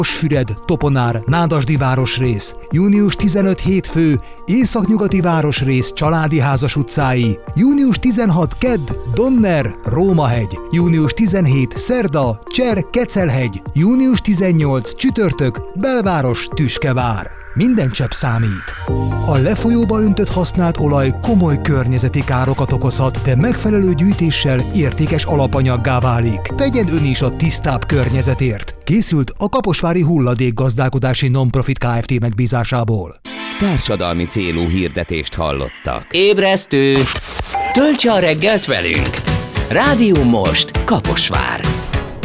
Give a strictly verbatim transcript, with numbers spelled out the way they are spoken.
Füred, Toponár, Nádasdi városrész, június tizenöt hétfő, Északnyugati városrész családi házas utcái, június tizenhat kedd, Donner, Rómahegy, június tizenhét szerda, Cser, Kecelhegy, június tizennyolc csütörtök, Belváros, Tüskevár. Minden csepp számít. A lefolyóba öntött használt olaj komoly környezeti károkat okozhat, de megfelelő gyűjtéssel értékes alapanyaggá válik. Tegyen ön is a tisztább környezetért. Készült a Kaposvári Hulladékgazdálkodási Non-Profit Kft. Megbízásából. Társadalmi célú hirdetést hallottak. Ébresztő! Töltse a reggelt velünk! Rádió Most, Kaposvár.